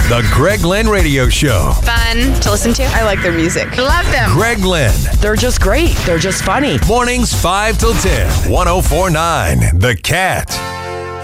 The Greg Lynn Radio Show. Fun to listen to. I like their music. Love them. Greg Lynn. They're just great. They're just funny. Mornings 5 till 10. 104.9 The Cat.